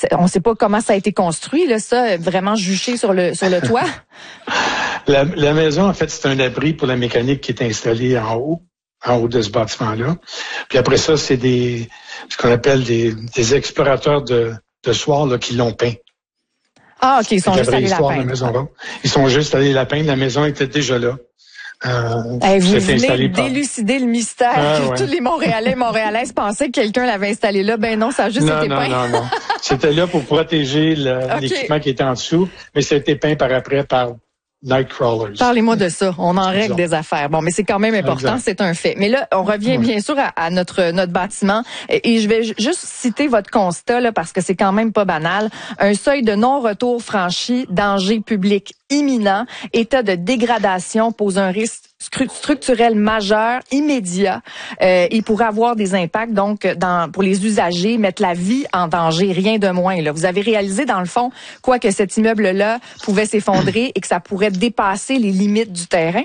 on ne sait pas comment ça a été construit, là, ça, vraiment juché sur le toit. La maison, en fait, c'est un abri pour la mécanique qui est installée en haut de ce bâtiment-là. Puis après ça, c'est ce qu'on appelle des explorateurs de soir là, qui l'ont peint. Ah, OK, ils sont juste allés la peindre. Ils sont juste allés la peindre. La maison était déjà là. Vous venez d'élucider le mystère que tous les Montréalaises pensaient que quelqu'un l'avait installé là. Ben non, ça a juste été peint. Non. C'était là pour protéger l'équipement qui était en dessous, mais ça a été peint par après par Nightcrawlers. Parlez-moi de ça. On en règle des affaires. Bon, mais c'est quand même important, c'est un fait. Mais là, on revient bien sûr à notre bâtiment. Et je vais juste citer votre constat, là, parce que c'est quand même pas banal. Un seuil de non-retour franchi, danger public imminent, état de dégradation pose un risque structurel majeur, immédiat. Il pourrait avoir des impacts, donc, pour les usagers, mettre la vie en danger, rien de moins. Là. Vous avez réalisé, dans le fond, quoi que cet immeuble-là pouvait s'effondrer et que ça pourrait dépasser les limites du terrain?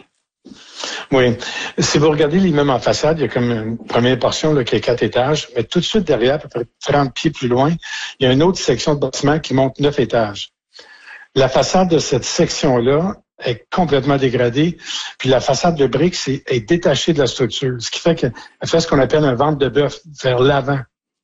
Oui. Si vous regardez l'immeuble en façade, il y a comme une première portion là, qui est 4 étages, mais tout de suite derrière, à peu près 30 pieds plus loin, il y a une autre section de bâtiment qui monte 9 étages. La façade de cette section-là est complètement dégradée, puis la façade de briques est détachée de la structure, ce qui fait qu'elle fait ce qu'on appelle un ventre de bœuf vers l'avant.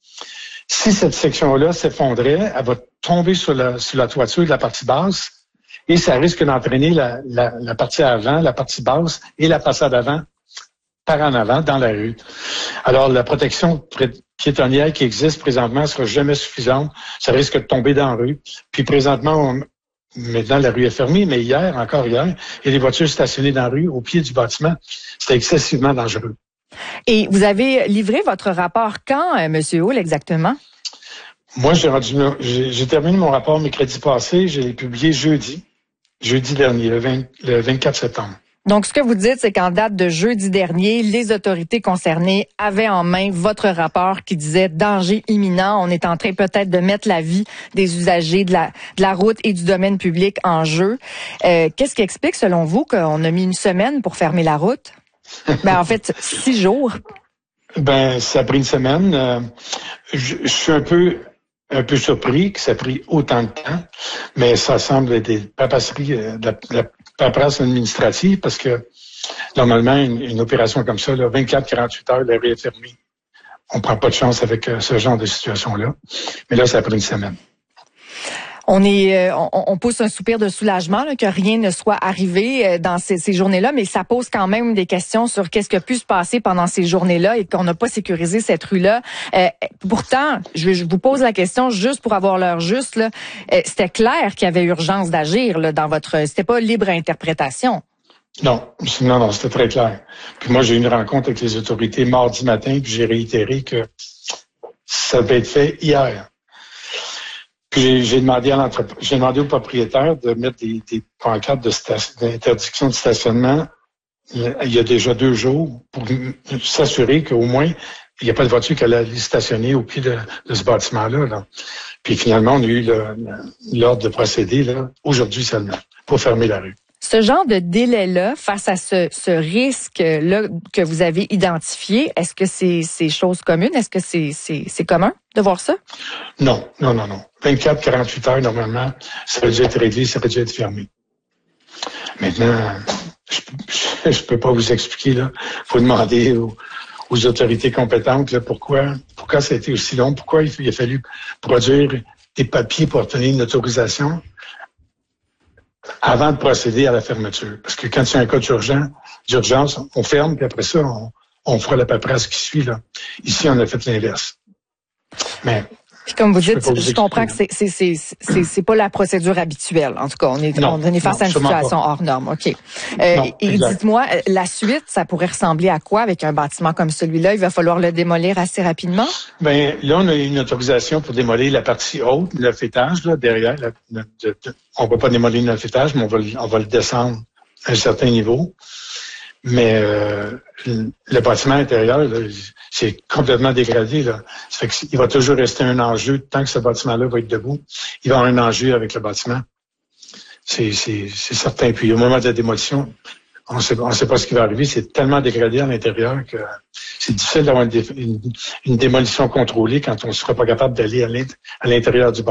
Si cette section-là s'effondrait, elle va tomber sur la toiture de la partie basse et ça risque d'entraîner la partie avant, la partie basse et la façade avant par en avant dans la rue. Alors, la protection piétonnière qui existe présentement ne sera jamais suffisante. Ça risque de tomber dans la rue. Puis présentement, maintenant, la rue est fermée, mais encore hier, il y a des voitures stationnées dans la rue, au pied du bâtiment. C'était excessivement dangereux. Et vous avez livré votre rapport quand, M. Hull, exactement? Moi, j'ai terminé mon rapport mercredi passé. Je l'ai publié jeudi dernier, le 24 septembre. Donc, ce que vous dites, c'est qu'en date de jeudi dernier, les autorités concernées avaient en main votre rapport qui disait danger imminent. On est en train peut-être de mettre la vie des usagers de la route et du domaine public en jeu. Qu'est-ce qui explique, selon vous, qu'on a mis une semaine pour fermer la route? En fait, 6 jours. Ça a pris une semaine. Je suis un peu surpris que ça a pris autant de temps, mais ça semble être des papasseries, la paperasse administrative, parce que normalement, une opération comme ça, 24-48 heures, la rue est fermée. On prend pas de chance avec ce genre de situation-là. Mais là, ça a pris une semaine. On pousse un soupir de soulagement là, que rien ne soit arrivé dans ces journées-là, mais ça pose quand même des questions sur qu'est-ce qui a pu se passer pendant ces journées-là et qu'on n'a pas sécurisé cette rue-là. Pourtant, je vous pose la question juste pour avoir l'heure juste. Là, c'était clair qu'il y avait urgence d'agir là, dans c'était pas libre interprétation. Non, c'était très clair. Puis moi, j'ai eu une rencontre avec les autorités mardi matin, puis j'ai réitéré que ça devait être fait hier. Puis j'ai demandé au propriétaire de mettre des pancartes d'interdiction de stationnement il y a déjà 2 jours pour s'assurer qu'au moins il n'y a pas de voiture qui allait stationner au pied de ce bâtiment-là. Là. Puis finalement, on a eu l'ordre de procéder là, aujourd'hui seulement pour fermer la rue. Ce genre de délai-là, face à ce risque-là que vous avez identifié, est-ce que c'est chose commune? Est-ce que c'est commun de voir ça? Non. 24-48 heures, normalement, ça aurait dû être réglé, ça aurait dû être fermé. Maintenant, je peux pas vous expliquer, là. Faut demander aux autorités compétentes, là, pourquoi ça a été aussi long, pourquoi il a fallu produire des papiers pour obtenir une autorisation avant de procéder à la fermeture. Parce que quand c'est un cas d'urgence, on ferme, puis après ça, on fera la paperasse qui suit, là. Ici, on a fait l'inverse. Mais puis comme vous dites, je comprends que c'est pas la procédure habituelle. En tout cas, on est face à une situation hors norme. OK. Et dites-moi, la suite, ça pourrait ressembler à quoi avec un bâtiment comme celui-là? Il va falloir le démolir assez rapidement? Là, on a une autorisation pour démolir la partie haute, 9 étages, là, derrière. On va pas démolir 9 étages, mais on va le descendre à un certain niveau. Mais le bâtiment intérieur, là, c'est complètement dégradé. Là. Ça fait qu'il va toujours rester un enjeu tant que ce bâtiment-là va être debout. Il va y avoir un enjeu avec le bâtiment. C'est certain. Puis au moment de la démolition, on sait pas ce qui va arriver. C'est tellement dégradé à l'intérieur que c'est difficile d'avoir une démolition contrôlée quand on ne sera pas capable d'aller à l'intérieur du bâtiment.